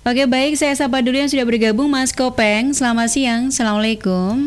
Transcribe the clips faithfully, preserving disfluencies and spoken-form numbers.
Oke baik, saya sapa dulu yang sudah bergabung Mas Kopeng. Selamat siang, Assalamualaikum.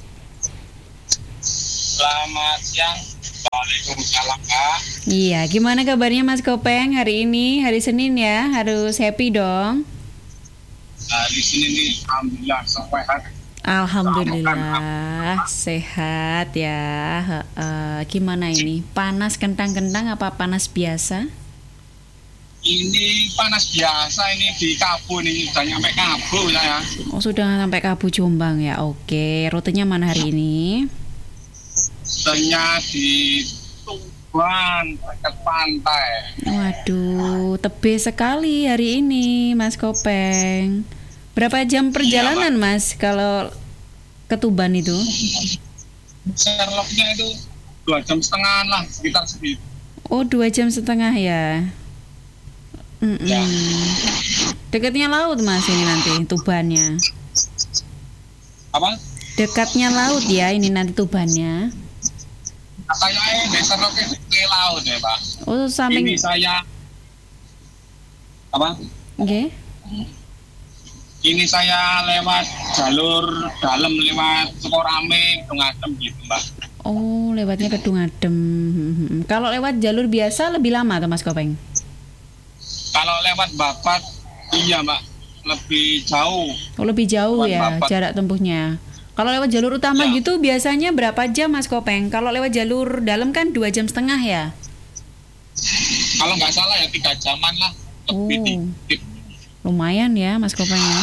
Selamat siang. Waalaikumsalam Kak. Iya, gimana kabarnya Mas Kopeng hari ini? Hari Senin ya, harus happy dong. Nah, di sini nih alhamdulillah sehat. Alhamdulillah sehat ya. Heeh, gimana ini? Panas kentang-kentang apa panas biasa? Ini panas biasa ini di Kabu nih, udah nyampe Kabu ya. Oh sudah sampai Kabu Jombang ya. Oke, rutenya mana hari ini? Rutenya di Tuban, dekat pantai. Waduh, tebih sekali hari ini Mas Kopeng. Berapa jam perjalanan Iya, Mas kalau ke Tuban itu? Sherlocknya itu dua jam setengah lah, sekitar segitu. Oh dua jam setengah ya. Mm-mm. Ya. Dekatnya laut Mas ini nanti Tubannya. Apa? Dekatnya laut ya ini nanti Tubannya. Kayaknya di Sherlocknya ke laut ya Pak. Oh samping. Ini saya apa? Oke. Ini saya lewat jalur dalam, lewat Sukorame, Dungadem gitu Mbak. Oh lewatnya ke Dungadem. Hmm. Kalau lewat jalur biasa lebih lama tuh Mas Kopeng? Kalau lewat Babat, iya Mbak, lebih jauh. Oh lebih jauh Lewat ya Babat. jarak tempuhnya. Kalau lewat jalur utama Ya. gitu biasanya berapa jam Mas Kopeng? Kalau lewat jalur dalam kan dua jam setengah ya? Kalau nggak salah ya tiga jaman lah, lebih Oh. dikit. Lumayan ya Mas Kopeng ya.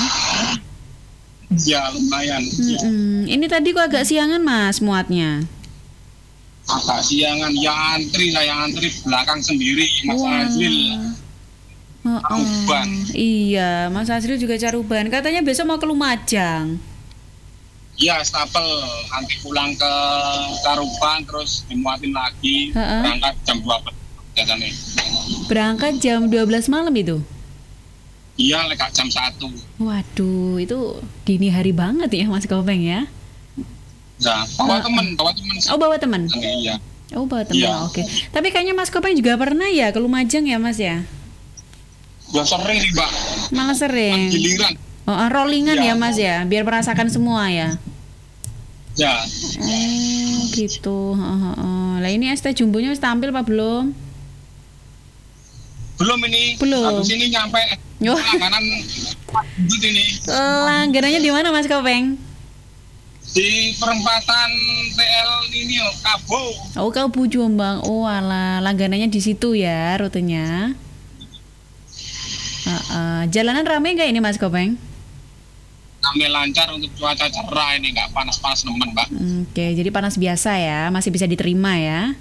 Ya lumayan. Mm-mm. Ini tadi kok agak siangan Mas muatnya. Agak siangan, ya antri, saya antri belakang sendiri, Mas Wah. Azril. Oh, Caruban. Iya, Mas Azril juga Caruban. Katanya besok mau ke Lumajang. Ya stapel, nanti pulang ke Caruban, terus dimuatin lagi, Ha-ha. berangkat jam dua belas. Katanya. Berangkat jam dua belas malam itu. Iya, lekak jam satu. Waduh, itu dini hari banget ya Mas Kopeng ya. Ya, bawa Ha-ha. temen, bawa temen. Oh, bawa teman. Iya. Oh, bawa teman. Iya. Oke. Tapi kayaknya Mas Kopeng juga pernah ya ke Lumajang ya, Mas ya? Ya sering sih Mbak, Malah sering. giliran. Oh, ah, rollingan ya Iya. Mas ya, biar merasakan semua ya. Ya, Oh, gitu. Heeh. Lah ini es teh jumbonya wis tampil apa belum? belum ini. Belum. Habis ini nyampe Yo. langganan gitu ini Langganannya di mana Mas Kopeng? di perempatan T L ini oh, Kabo. Oh, Kabu Jombang. Oh, alah, langganannya di situ ya rutenya. Heeh. Jalanan rame nggak ini Mas Kopeng? Kami lancar untuk cuaca cerah ini, nggak panas-panas nemen Mbak. Oke, jadi panas biasa ya, masih bisa diterima ya.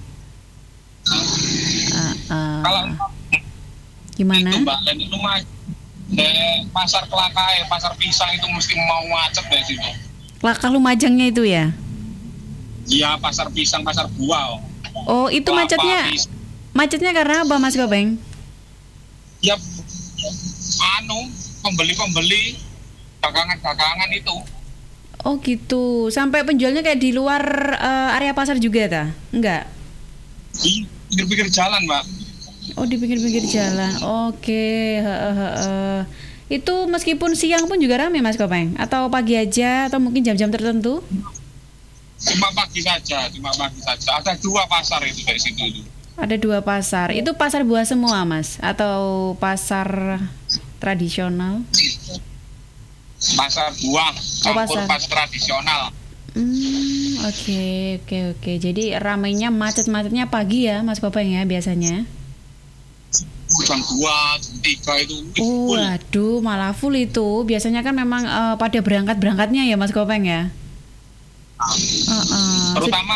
Heeh. Kalau Gimana? itu Mbak, dan itu mah di pasar Kelakai, pasar pisang itu mesti mau macet dari situ. Lakah Lumajangnya itu ya? Iya, pasar pisang, pasar buah. Oh, itu Kelapa, macetnya pisang. macetnya karena apa Mas Kopeng? Ya, anu pembeli-pembeli dagangan-dagangan itu. Oh gitu, sampai penjualnya kayak di luar eh, area pasar juga ta? Enggak? Di pinggir-pinggir jalan Mbak. Oh di pinggir-pinggir jalan. Oke, heeh, heeh. Itu meskipun siang pun juga ramai Mas Kopeng? Atau pagi aja atau mungkin jam-jam tertentu? Cuma pagi saja, cuma pagi saja. Ada dua pasar itu dari situ itu. Ada dua pasar. Itu pasar buah semua Mas? Atau pasar tradisional? Pasar buah, Oh, campur pasar. pasar tradisional. Hmm, oke, oke, oke. Jadi ramainya macet-macetnya pagi ya Mas Kopeng ya biasanya? Jam dua, jam tiga itu Oh, full. waduh, malah full itu. Biasanya kan memang eh, pada berangkat-berangkatnya ya Mas Kopeng ya? Heeh. Terutama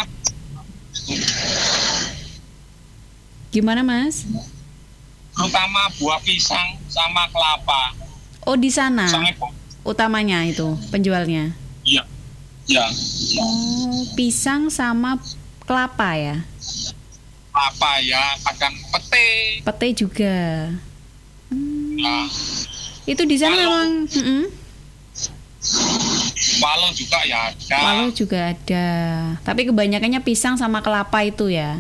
Gimana Mas? terutama buah pisang sama kelapa. Oh di sana Pisangnya kok. utamanya itu penjualnya. Iya. Ya, Oh pisang sama kelapa ya? kelapa ya, kadang pete. Pete juga. Nah, Itu di sana Kalau- memang. Mm-mm. Walau juga ya ada. Walau juga ada. Tapi kebanyakannya pisang sama kelapa itu ya.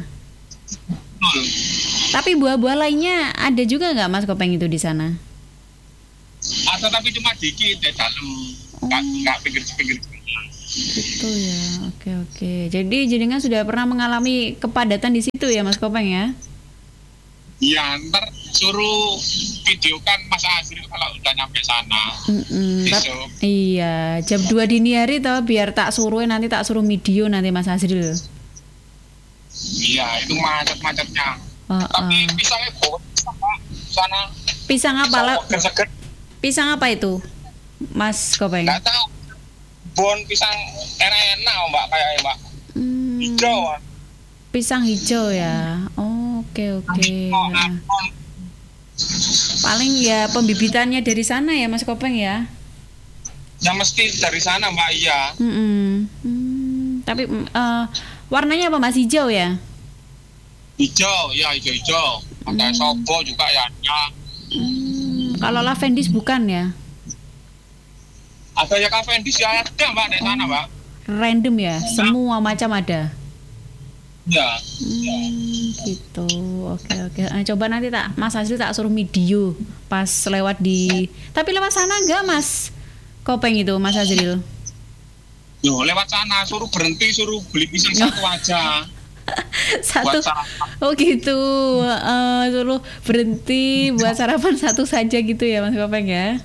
Betul. Tapi buah-buah lainnya ada juga nggak Mas Kopeng itu di sana? Ada ada tapi cuma dikit di dalam, nggak Oh. nggak pinggir-pinggir. Gitu ya. Oke oke. Jadi jenengan sudah pernah mengalami kepadatan di situ ya Mas Kopeng ya? Iya, ntar suruh videokan Mas Azril kalau udah nyampe sana. Mm-mm, tap- Besok. iya, jam dua dini hari toh biar tak suruh nanti tak suruh video nanti Mas Azril. Iya, itu macet-macetnya. Oh, Tapi oh. pisangnya bawa pisang, Pak. Sana. Pisang apa lah? Seger-seger. Pisang apa itu? Mas Kopeng. Nggak tahu. Bon pisang enak-enak, Mbak, kayaknya, Mbak. Hmm, Hijau. pisang hijau ya. Oh, oke oke. Oh, Nah, ngapon. paling ya pembibitannya dari sana ya Mas Kopeng ya. Ya mesti dari sana, Mbak. Iya. Mm-mm. Hmm, tapi mm, eh, warnanya apa Mas, hijau ya? Hijau, ya hijau-hijau. Ada Hmm. sobo juga ya. Ya. Hmm, kalau Lavendis bukan ya? Ada ya Cavendish ya ada, Mbak, di sana, Mbak. Random ya, semua macam ada. Ya. Hmm, gitu. Oke oke. Nah, coba nanti tak Mas Azril tak suruh video pas lewat di. Tapi lewat sana enggak Mas Kopeng itu Mas Azril? Yo, lewat sana suruh berhenti, suruh beli pisang satu aja. Satu. Buat sarapan. Oh gitu. Eh, suruh berhenti buat sarapan satu saja gitu ya Mas Kopeng ya.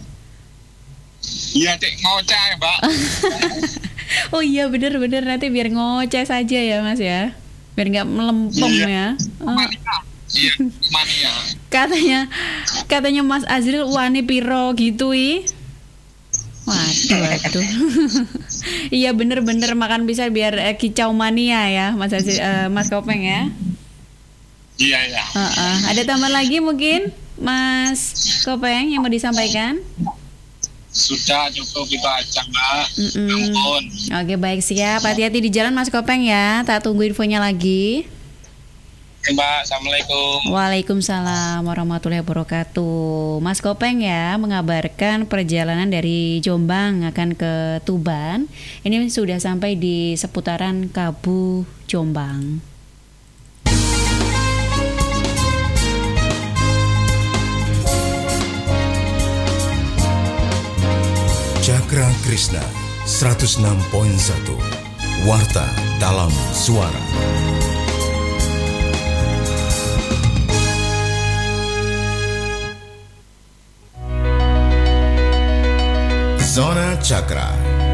Iya, Cek, ngoceh, Mbak. Oh iya bener-bener nanti biar ngoceh saja ya Mas ya. Biar nggak melempem Iya. ya. Oh, Mania. Iya, mania. katanya katanya Mas Azril wani piro gitu i. Waduh, waduh. Iya bener-bener makan pisang biar eh, kicau mania ya Mas Azril, eh, Mas Kopeng ya. Iya, iya. Heeh. Ada tambahan lagi mungkin Mas Kopeng yang mau disampaikan? Sudah cukup itu aja, Mbak. Mm-mm. Ampun. Oke baik siap. Hati-hati di jalan Mas Kopeng ya. Tak tunggu infonya lagi. Oke, Mbak. Assalamualaikum. Waalaikumsalam warahmatullahi wabarakatuh. Mas Kopeng ya mengabarkan perjalanan dari Jombang akan ke Tuban. Ini sudah sampai di seputaran Kabu Jombang. Cakra Krishna seratus enam koma satu Warta dalam Suara. Zona Cakra.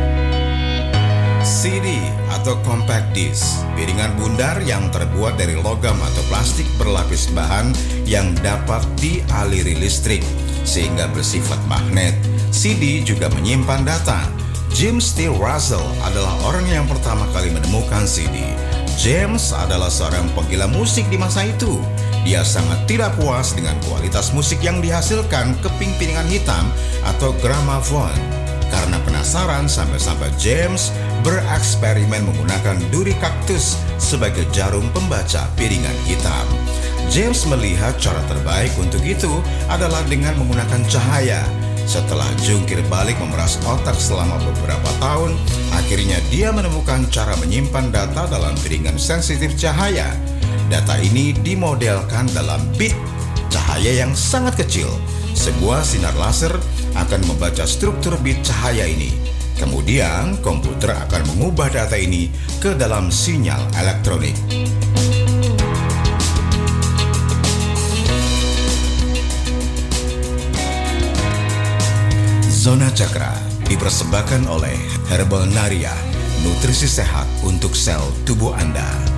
C D atau compact disc, piringan bundar yang terbuat dari logam atau plastik berlapis bahan yang dapat dialiri listrik sehingga bersifat magnet. C D juga menyimpan data. James T. Russell adalah orang yang pertama kali menemukan C D. James adalah seorang penggila musik di masa itu. Dia sangat tidak puas dengan kualitas musik yang dihasilkan keping piringan hitam atau gramafon. Karena penasaran sampai-sampai James bereksperimen menggunakan duri kaktus sebagai jarum pembaca piringan hitam. James melihat cara terbaik untuk itu adalah dengan menggunakan cahaya. Setelah jungkir balik memeras otak selama beberapa tahun, akhirnya dia menemukan cara menyimpan data dalam piringan sensitif cahaya. Data ini dimodelkan dalam bit cahaya yang sangat kecil. Sebuah sinar laser akan membaca struktur bit cahaya ini. Kemudian komputer akan mengubah data ini ke dalam sinyal elektronik. Zona Cakra dipersembahkan oleh Herbal Naria, nutrisi sehat untuk sel tubuh Anda.